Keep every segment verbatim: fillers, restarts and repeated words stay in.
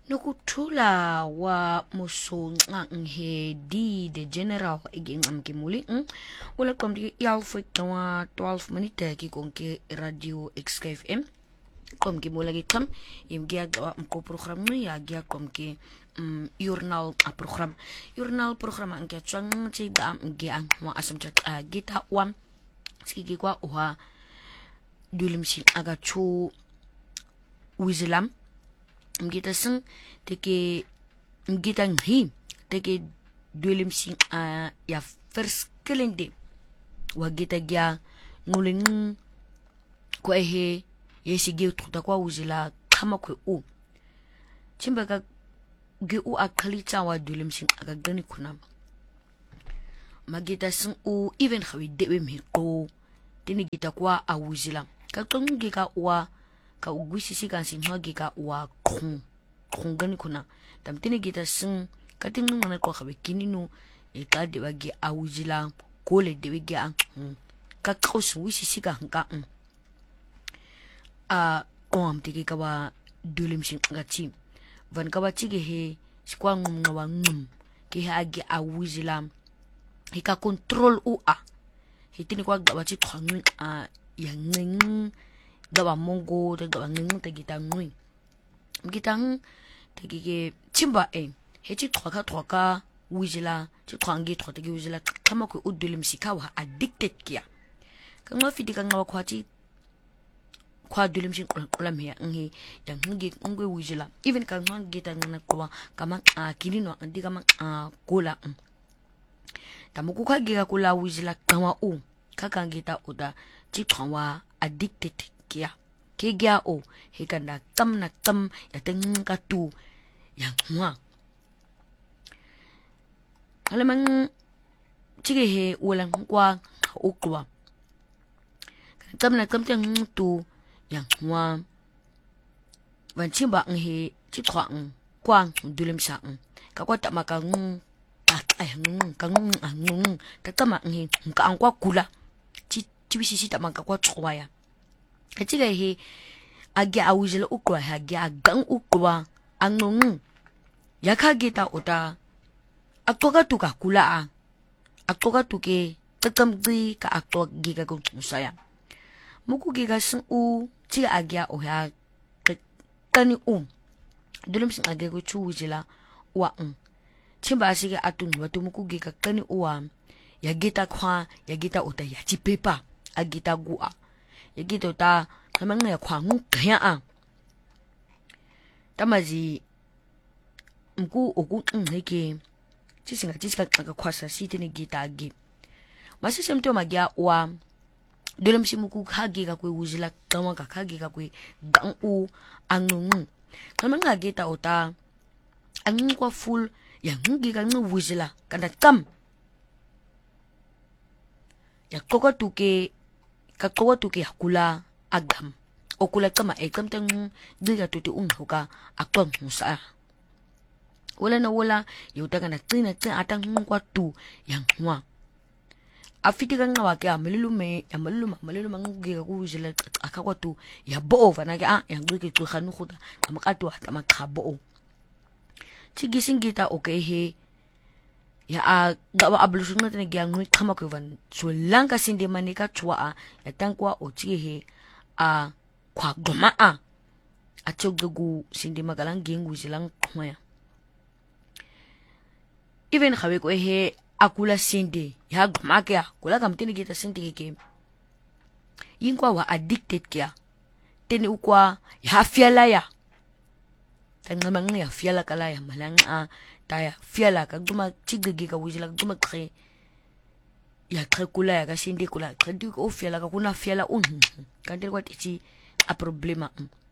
Nokuthula wa musonqa nghe di de general igingam kimuli wala komdi yalfu tawa twelve minute ki konke radio X K F M kom ki mula gitam im gia gawa mko program ni ya gia kom ki um, journal a program journal program ang kia chang chi da am gia wa asam chat uh, gita wam sigi kwa uha dulim sin aga chu wizilam mgita sing teke mgita nghi teke dulim sing a ya first kalende wa gita gya nguling kwa he yesi ge tuta kwa uzila kama kwe u chimba ka ge u akalita wa dulim sing aga gani kuna magita sing u even khawi dewe mhiko tini gita kwa a uzila ka tongi ka wa ka ugwisi si kan sin hogi ka wa khung khung gani kuna tam tini gita sing ka tinu ngana ko khabe kininu e ka de wagi awujila kole de wagi an ka kaus wisi si ka ka a kom tiki ka wa dulim sing ngati van ka wa tige he skwa ngum wa ngum ki ha agi awujila he ka control u a he tini kwa ga wa chi thang a yang nging gawa mongo de gawa nging te gita ngui gitang te gi chimba e he chi thoka thoka wujila chi thwangi thota gi wujila kama ko udulim sikawa addicted kia kama fidi kanga wa kwachi kwa dulim shin kulam he ngi yang ngi ngwe wujila even kanga gita ngana kwa kama kinino andi kama kola tamuku ka giga kula wujila kama u kaka gita uda chi thwa addicted kia ke gya o he kanda tam na tam ya tengka tu yang hua alamang chige he ulang kwa ukwa tam na tam teng tu yang hua wan chimba he chi thwang kwang dulim sa ka kwa ta maka ngung ta ai ngung ka ngung ngung ta tama he ka ang kwa kula chi chi bisi ta maka kwa chwaya Ketika he agi awujila ukwa hagi agang ukwa angung yaka gita uta aktoka tuka kula a aktoka tuke takamdi ka aktoka giga kung saya muku giga sing u tiga agia oha tani um dulum sing agi ko chuwujila wa um chimba asige atun watu muku giga tani uwa ya gita kwa ya gita uta ya chipepa agita gua yagi to ta kamang ya kwangu kaya a tamazi mku oku ngeke chisinga chisika ka kwasa siti ni gita gi masise mto magia wa dole msimuku khagi ka kwe wuzila kama ka khagi ka kwe gang u angungu kamang ga gita ota angungu kwa full ya ngi ka ngi wuzila kanda kam ya koko tuke ka kawa tuki hakula agam okula kama e kamtang diga tuti unhuka akwang musa wala na wala yuta kana tina tina atang kwa tu yang hua afiti kanga wake amelilume ameluma ameluma ngi ka kuzila akakwa tu ya bo vana ka yang ngi tu khanu khuda amakatu atama khabo chigisingita okay he ya a gawa ablusun na tinagyan ngunit kama ko van so lang kasi hindi manika chua a yatang kwa o chihe a kwa goma a at yung gagu sindi magalang gingu silang kumaya even kawe ko he akula sindi ya goma kaya kula kam tinigita sindi kike yin kwa wa addicted kaya tini ukwa ya fiala ya tangamang ya fiala kala ya malang a taya fiala ka guma chigigi ka wujila guma kre ya kre kula ya ka sindi kula kre di ko fiala ka kuna fiala un kan dir kwat ichi a problema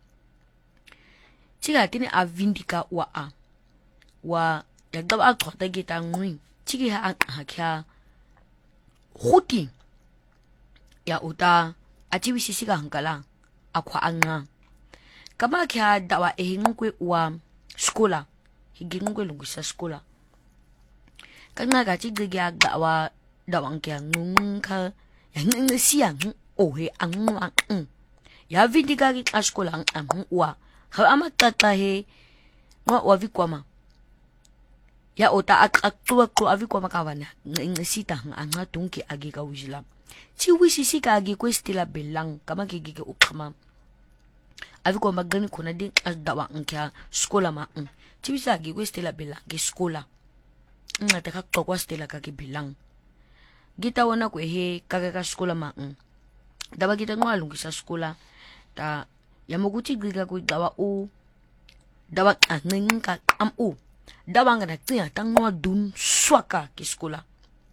chiga tini a vindika wa a wa ya gaba a khota gita ngui chigi ha ha kya khuti ya uta a chi wisisi ka hankala akwa anga kama kya dawa e ngwe wa skola higingwe lungu sa skola kanga ga chigigi aga wa dawang kya ngung ka yang ngi siang o he ang ang ya vindika gi askola ang wa ha amatata he ngwa wavikwama ya ota aqaqwa qo avikwama kawana ngisita nga donke agika ujila chi wishi ka agi kwestila belang kama kigike uqhama avikwama gani khona di dawa nkya skola ma chi wisa agi kwestila belang ke skola ngata ka qokwa stela ka ke belang gita wona kwe he kaka ka skola ma daba kita ngwalungisa skola ta yamukuthi gika ku dawa u dawa ancinga am u dawa ngana tsinga tangwa dun swaka ke skola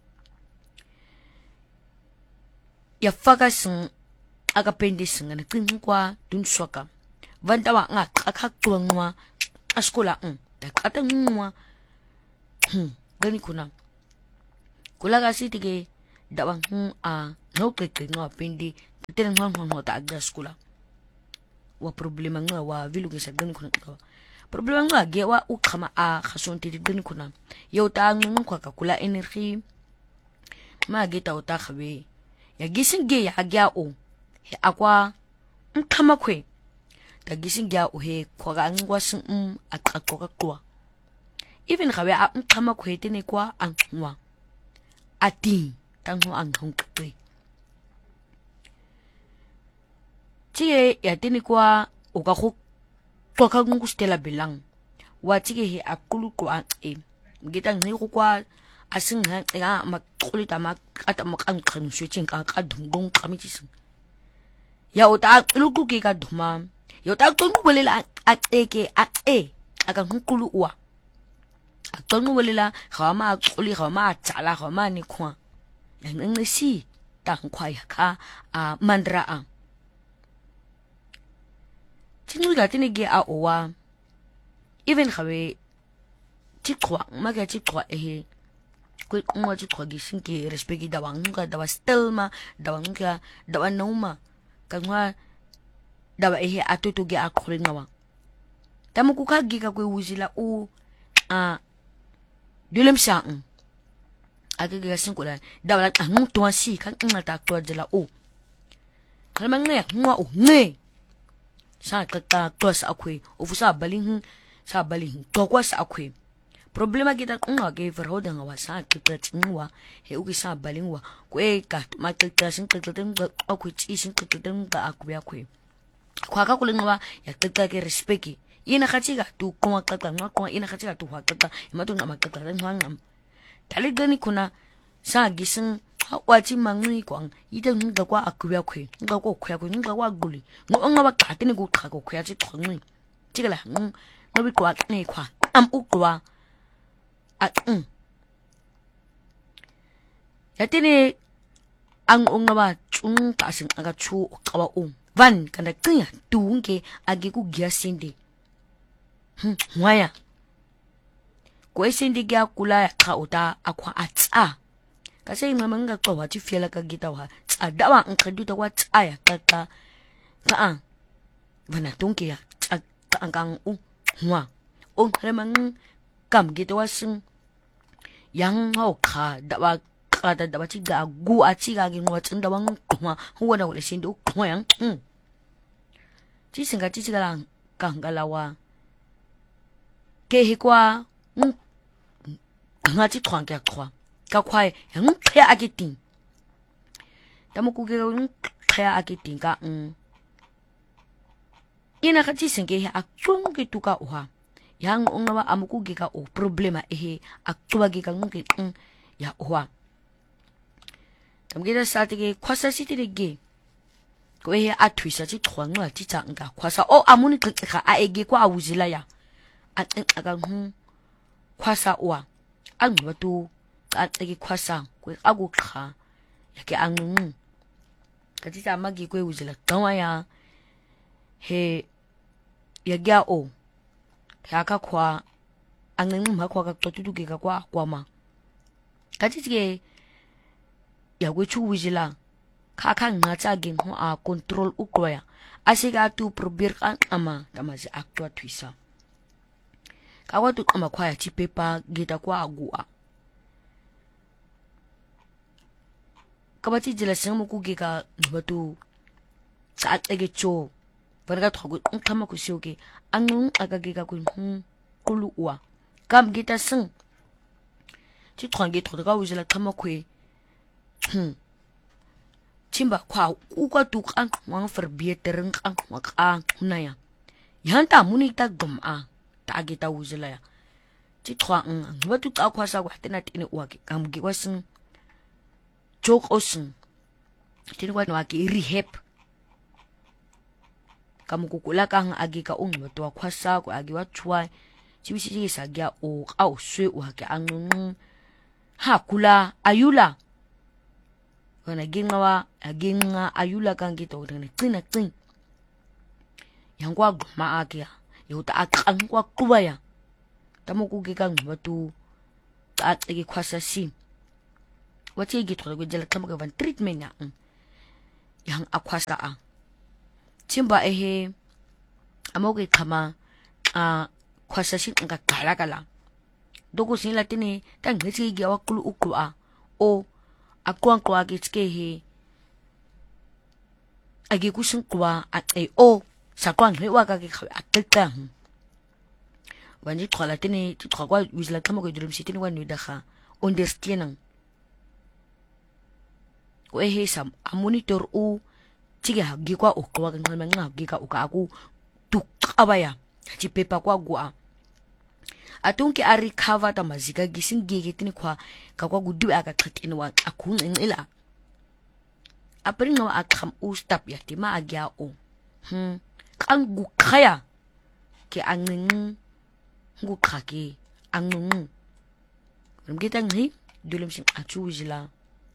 ya faka sing aka pende singa na tsinqwa dun swaka vandawa nga akaqwa a skola um da katangwa hm gani kuna kula ka sithi ke dawa hm a no qeqe no pende tena ngwa ngwa ta aga skola wa problema nga wa vilungisa gani kuna problema nga ge wa uqhama a khasonti gani kuna yo ta ngwa ka kula energy ma geta uta khabe ya gisinge ya gya o he akwa mkhama kwe ta gisinge o he khoga ngwa sin um aqaqoka qwa even khabe a mkhama kwe tene kwa angwa ati tangwa angqonqe tie ya tene kwa o ka go qoka ngustela belang wa tike he aqulu kwa e ngita ngi go kwa asinga ya maqulita makata makanqani swetching ka ka dungong qamitis ya o ta luku ke ka duma yo ta qonqu bolela a teke a e aka nkulu wa a qonqu bolela ga ma quli ga ma tsala ga ma ni khwa ya ngisi ta nkwa ya ka a mandra a tinu ga tini ge a owa even gawe tikwa maga tikwa ehe kwe ngwa tikwa gisinke respect da wanga da stelma da wanga da wanoma kangwa da ehe atoto ge akholenga wa tamuku ka giga kwe wuzila u a dilemsang agega sinkola da wala anu to si kan ngata to dela o kalma nge ngwa o nge sa kata tos akwe ofusa balin sa balin to kwasa akwe problema kita ngwa ke verhouding wa sa kata ngwa he uki sa balin wa kwe ka makata sin kata ngwa akwe chi sin kata ngwa akwe akwe kwa ka kulengwa ya kata ke respect ina khachiga tu kwa kata ngwa kwa ina khachiga tu wa kata imatu ngama kata ngwa ngam taligani kuna sa gisin wachi mangui kwang ite nga kwa akubya kwe nga kwa khya kwe nga kwa guli ngo nga ba kati ni ku kha ko khya chi thongni chigala ngo bi kwa ni kwa am ukwa a um yatini ang nga ba chung ta sing aga chu kawa um van kana kya tuunge agi ku gya sindi hm waya ko sindi gya kula ka uta akwa atsa kasi mama nga kwa ti fiela ka gita wa adawa nkhaduta wa tsaya kaka ka vana tonke ya angkang u wa on kremang kam gita wa sing yang ho kha dawa ka da dawa chi ga gu a chi ga gi ngwa tsin dawa ngwa huwa na wala sin du kwa yang chi singa chi chi ga lang ka ngalawa ke hi kwa nga chi twang ka kwa ka kwai yang kaya agiting tamuku ge kaya agiting ka um ina ka tisenge he akung ge tuka uha yang ungawa amuku ge ka o problema ehe aktuwa ge ka ngi um ya uha tamge da satige kwasa sitire ge ko he atwisa ti twanga ti tsanga kwasa o amuni ka a ege kwa awuzila ya ataka hu kwasa uwa angwa tu ateke kwasa kwe agukha yake angu katita magi kwe uzila tawa ya he yagya o yaka kwa angu makwa ka totuduke ka kwa kwama katitike yagwe chu uzila kaka ngata gen ho a control ukwa asiga tu probir kan ama tamazi actua twisa kawa tu kama kwa ya chipepa gita kwa agua kabati jela sing mo kugi ka batu saat ege cho barga thogu kama ku sioke angung aga ge ka ku hm qulu wa kam kita sing ti twange to ka uzela kama kwe chimba kwa ukwa tuk ang wang verbetering ang wak ang na ya yanta muni ta gum a ta kita uzela ya ti twang ngwa tu ta kwa sa kwa tena tini wa ke kam gi wasin jok osin tini kwa wa ke rehab kam kukula kang agi ka ung to kwa sa kwa agi wa chwa chibisi sa gya o au swe wa ke ang ha kula ayula wana gingawa aginga ayula kang gito ngene cina cin yang kwa gma akia yuta akang kwa kubaya tamo kugi kang batu taat igi kwasa si wati gito ko jela tamo ka van treatment ya yang akwasa a chimba ehe amoge kama a kwasa si nga kala kala dogo sin latini tang ngisi gi awakulu uklu a o akwang kwa gitske he agi kusin kwa at e o sa kwang he wa ka ki atta wani thola tini ti thwa wizla kama ko drum sitini wani dakha understand ko he sam a monitor u tige ha gi kwa o kwa kan ma nga gi ka o ka ku tu abaya ti pepa kwa gwa atunki a recover ta mazika gisingeke tini kwa ka kwa gudu aka qhitini wa akunqila apringa wa akham u stop ya tima agya o hm kan gu khaya ke anging ngu khake anging ngita ngi dulum sin achuzila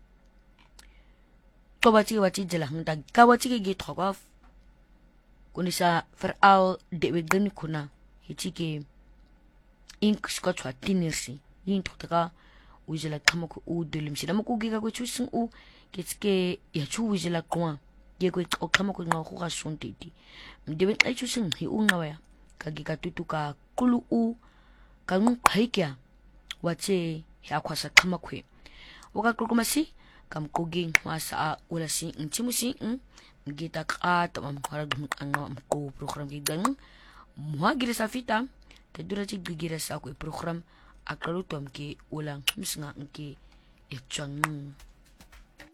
to bati wati jela handa ka wati ke git khoka kunisa veral de wegen kuna hitike ink scotch wa tinersi yin totaka ujela kama ko u dulum sin amako giga ko chusin u kitske ya chu ujela kwa ye ko o kama ko nga ko ga sontiti mdebe ai chusin hi u ngawaya ka giga tutuka kulu u ka ngu khaikya wache ya kwasa kama kwe waka kulkumasi kam kogi wasa ula si nchimusi ngita ka tamam khara dum anga ko program gi gang muha gira safita te dura ci gira sa ko program akalu tom ke ulang misnga nke e chang